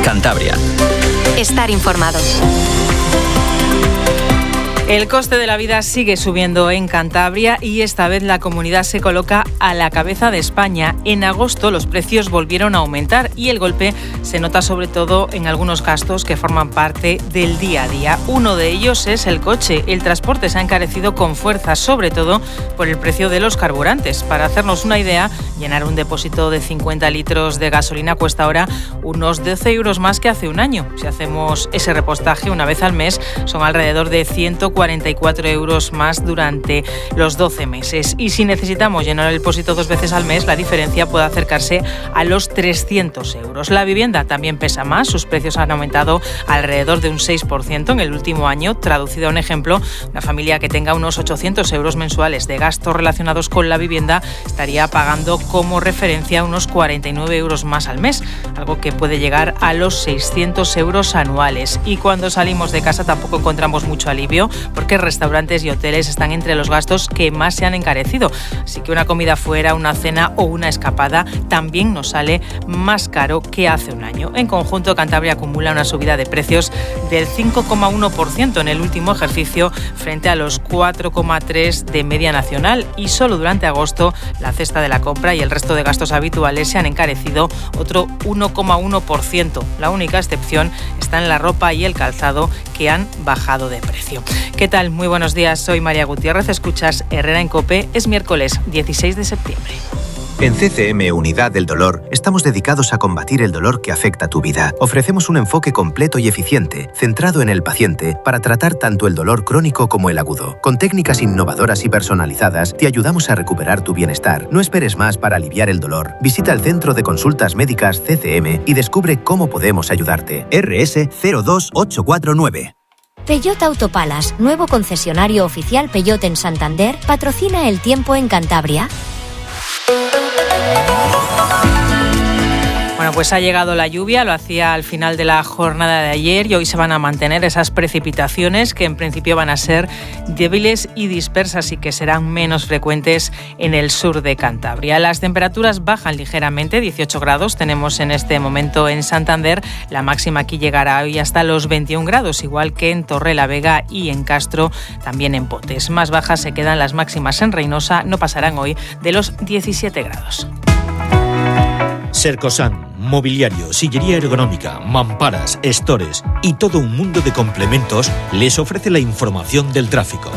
Cantabria. Estar informado. El coste de la vida sigue subiendo en Cantabria y esta vez la comunidad se coloca a la cabeza de España. En agosto los precios volvieron a aumentar y el golpe se nota sobre todo en algunos gastos que forman parte del día a día. Uno de ellos es el coche. El transporte se ha encarecido con fuerza, sobre todo por el precio de los carburantes. Para hacernos una idea, llenar un depósito de 50 litros de gasolina cuesta ahora unos 12 euros más que hace un año. Si hacemos ese repostaje una vez al mes, son alrededor de 144 euros más durante los 12 meses. Y si necesitamos llenar el depósito 2 veces al mes, la diferencia puede acercarse a los 300 euros. La vivienda también pesa más. Sus precios han aumentado alrededor de un 6% en el último año. Traducido a un ejemplo, una familia que tenga unos 800 euros mensuales de gastos relacionados con la vivienda estaría pagando como referencia unos 49 euros más al mes, algo que puede llegar a los 600 euros anuales. Y cuando salimos de casa tampoco encontramos mucho alivio, porque restaurantes y hoteles están entre los gastos que más se han encarecido. Así que una comida fuera, una cena o una escapada también nos sale más caro que hace un año. En conjunto, Cantabria acumula una subida de precios del 5,1% en el último ejercicio frente a los 4,3% de media nacional, y solo durante agosto la cesta de la compra y el resto de gastos habituales se han encarecido otro 1,1%. La única excepción está en la ropa y el calzado, que han bajado de precio. ¿Qué tal? Muy buenos días, soy María Gutiérrez, escuchas Herrera en COPE, es miércoles 16 de septiembre. En CCM Unidad del Dolor estamos dedicados a combatir el dolor que afecta tu vida. Ofrecemos un enfoque completo y eficiente, centrado en el paciente, para tratar tanto el dolor crónico como el agudo. Con técnicas innovadoras y personalizadas, te ayudamos a recuperar tu bienestar. No esperes más para aliviar el dolor. Visita el Centro de Consultas Médicas CCM y descubre cómo podemos ayudarte. RS 02849. Peugeot Autopalas, nuevo concesionario oficial Peugeot en Santander, patrocina el tiempo en Cantabria. Bueno, pues ha llegado la lluvia, lo hacía al final de la jornada de ayer, y hoy se van a mantener esas precipitaciones que en principio van a ser débiles y dispersas y que serán menos frecuentes en el sur de Cantabria. Las temperaturas bajan ligeramente, 18 grados tenemos en este momento en Santander. La máxima aquí llegará hoy hasta los 21 grados, igual que en Torrelavega y en Castro, también en Potes. Más bajas se quedan las máximas en Reynosa, no pasarán hoy de los 17 grados. Sercosan, mobiliario, sillería ergonómica, mamparas, estores y todo un mundo de complementos les ofrece la información del tráfico.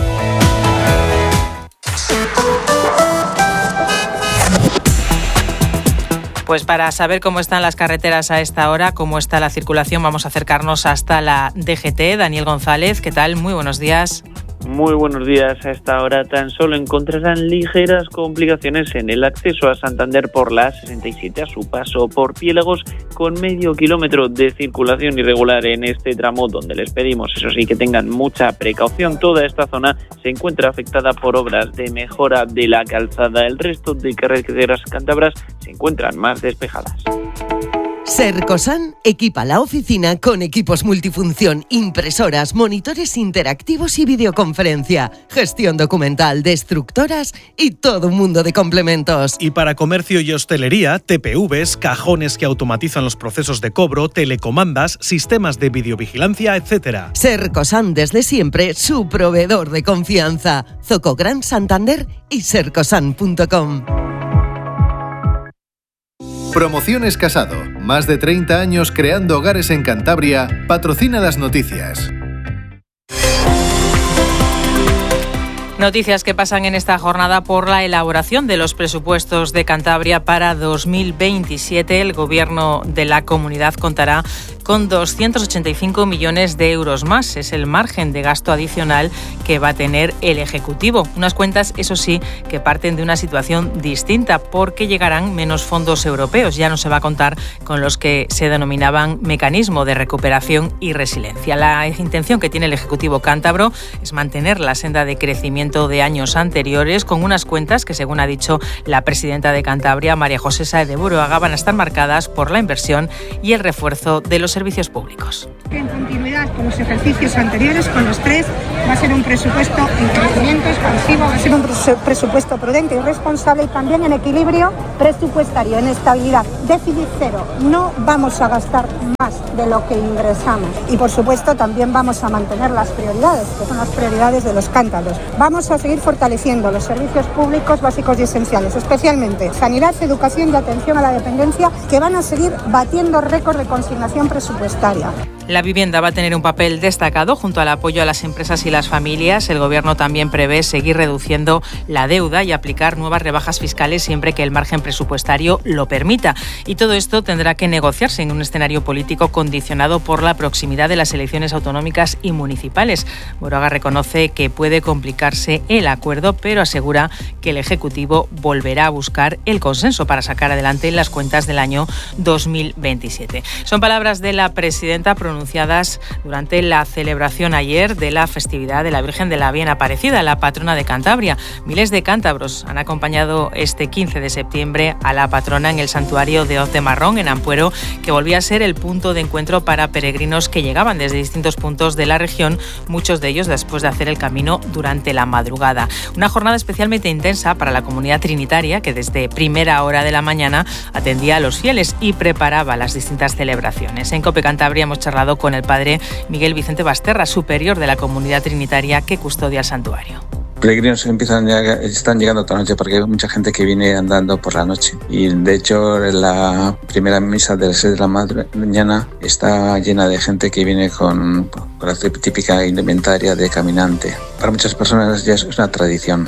Pues para saber cómo están las carreteras a esta hora, cómo está la circulación, vamos a acercarnos hasta la DGT. Daniel González, ¿qué tal? Muy buenos días. Muy buenos días. A esta hora tan solo encontrarán ligeras complicaciones en el acceso a Santander por la A67 a su paso por Piélagos, con medio kilómetro de circulación irregular en este tramo, donde les pedimos, eso sí, que tengan mucha precaución. Toda esta zona se encuentra afectada por obras de mejora de la calzada. El resto de carreteras cántabras se encuentran más despejadas. Sercosan equipa la oficina con equipos multifunción, impresoras, monitores interactivos y videoconferencia, gestión documental, destructoras y todo un mundo de complementos. Y para comercio y hostelería, TPVs, cajones que automatizan los procesos de cobro, telecomandas, sistemas de videovigilancia, etc. Sercosan, desde siempre, su proveedor de confianza. Zoco Gran Santander y sercosan.com. Promociones Casado, más de 30 años creando hogares en Cantabria, patrocina las noticias. Noticias que pasan en esta jornada por la elaboración de los presupuestos de Cantabria para 2027. El Gobierno de la comunidad contará con 285 millones de euros más. Es el margen de gasto adicional que va a tener el Ejecutivo. Unas cuentas, eso sí, que parten de una situación distinta, porque llegarán menos fondos europeos. Ya no se va a contar con los que se denominaban mecanismo de recuperación y resiliencia. La intención que tiene el Ejecutivo cántabro es mantener la senda de crecimiento de años anteriores, con unas cuentas que, según ha dicho la presidenta de Cantabria, María José Sáez de Buruaga, van a estar marcadas por la inversión y el refuerzo de los servicios públicos. En continuidad con los ejercicios anteriores, con los 3, va a ser un presupuesto en crecimiento expansivo, va a ser un presupuesto prudente y responsable y también en equilibrio presupuestario, en estabilidad, déficit cero. No vamos a gastar más de lo que ingresamos y por supuesto también vamos a mantener las prioridades, que son las prioridades de los cántabros. Vamos a seguir fortaleciendo los servicios públicos básicos y esenciales, especialmente sanidad, educación y atención a la dependencia, que van a seguir batiendo récord de consignación presupuestaria. La vivienda va a tener un papel destacado junto al apoyo a las empresas y las familias. El Gobierno también prevé seguir reduciendo la deuda y aplicar nuevas rebajas fiscales siempre que el margen presupuestario lo permita. Y todo esto tendrá que negociarse en un escenario político condicionado por la proximidad de las elecciones autonómicas y municipales. Moraga reconoce que puede complicarse el acuerdo, pero asegura que el Ejecutivo volverá a buscar el consenso para sacar adelante las cuentas del año 2027. Son palabras de la presidenta pronunciadas durante la celebración ayer de la festividad de la Virgen de la Bien Aparecida, la patrona de Cantabria. Miles de cántabros han acompañado este 15 de septiembre a la patrona en el santuario de Hoz de Marrón, en Ampuero, que volvía a ser el punto de encuentro para peregrinos que llegaban desde distintos puntos de la región, muchos de ellos después de hacer el camino durante la madrugada. Una jornada especialmente intensa para la comunidad trinitaria, que desde primera hora de la mañana atendía a los fieles y preparaba las distintas celebraciones. En COPE Cantabria hemos charlado con el padre Miguel Vicente Basterra, superior de la comunidad trinitaria que custodia el santuario. Peregrinos están llegando toda la noche porque hay mucha gente que viene andando por la noche y de hecho la primera misa de las 6 de la mañana está llena de gente que viene con la típica indumentaria de caminante. Para muchas personas ya es una tradición.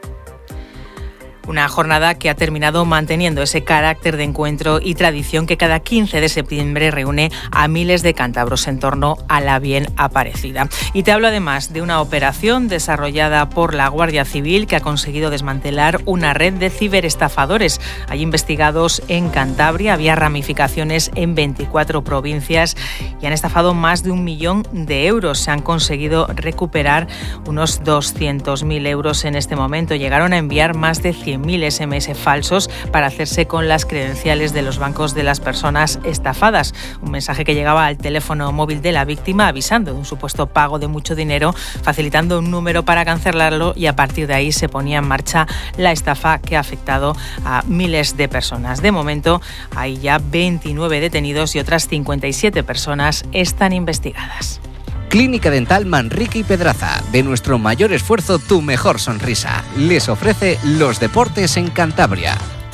Una jornada que ha terminado manteniendo ese carácter de encuentro y tradición que cada 15 de septiembre reúne a miles de cántabros en torno a la Bien Aparecida. Y te hablo además de una operación desarrollada por la Guardia Civil que ha conseguido desmantelar una red de ciberestafadores. Hay investigados en Cantabria, había ramificaciones en 24 provincias y han estafado más de 1 millón de euros. Se han conseguido recuperar unos 200.000 euros en este momento. Llegaron a enviar más de 100.000 SMS falsos para hacerse con las credenciales de los bancos de las personas estafadas. Un mensaje que llegaba al teléfono móvil de la víctima avisando de un supuesto pago de mucho dinero, facilitando un número para cancelarlo y a partir de ahí se ponía en marcha la estafa que ha afectado a miles de personas. De momento hay ya 29 detenidos y otras 57 personas están investigadas. Clínica Dental Manrique y Pedraza. De nuestro mayor esfuerzo, tu mejor sonrisa. Les ofrece los deportes en Cantabria.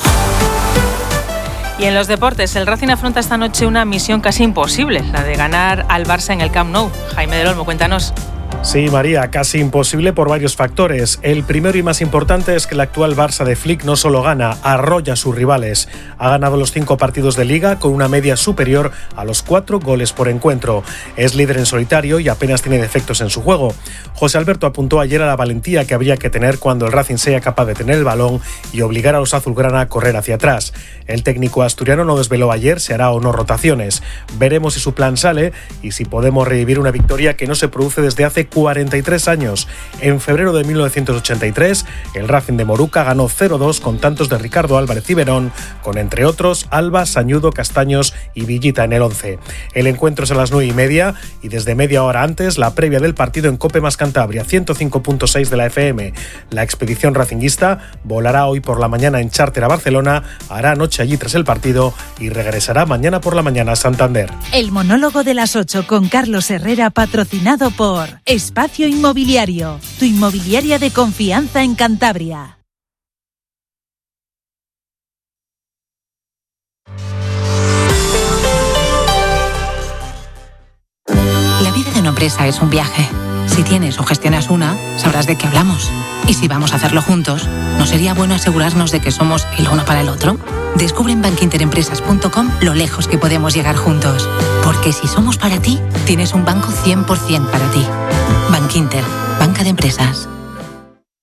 Y en los deportes, el Racing afronta esta noche una misión casi imposible, la de ganar al Barça en el Camp Nou. Jaime del Olmo, cuéntanos. Sí, María, casi imposible por varios factores. El primero y más importante es que el actual Barça de Flick no solo gana, arrolla a sus rivales. Ha ganado los 5 partidos de Liga con una media superior a los 4 goles por encuentro. Es líder en solitario y apenas tiene defectos en su juego. José Alberto apuntó ayer a la valentía que habría que tener cuando el Racing sea capaz de tener el balón y obligar a los azulgrana a correr hacia atrás. El técnico asturiano no desveló ayer si hará o no rotaciones. Veremos si su plan sale y si podemos revivir una victoria que no se produce desde hace 43 años. En febrero de 1983, el Racing de Moruca ganó 0-2 con tantos de Ricardo Álvarez y Verón, con entre otros Alba, Sañudo, Castaños y Villita en el 11. El encuentro es a las 9:30 y desde media hora antes la previa del partido en Cope más Cantabria, 105.6 de la FM. La expedición racinguista volará hoy por la mañana en charter a Barcelona, hará noche allí tras el partido y regresará mañana por la mañana a Santander. El monólogo de las 8 con Carlos Herrera, patrocinado por Espacio Inmobiliario, tu inmobiliaria de confianza en Cantabria. La vida de una empresa es un viaje. Si tienes o gestionas una, sabrás de qué hablamos. Y si vamos a hacerlo juntos, ¿no sería bueno asegurarnos de que somos el uno para el otro? Descubre en bankinterempresas.com lo lejos que podemos llegar juntos. Porque si somos para ti, tienes un banco 100% para ti. Bankinter, banca de empresas.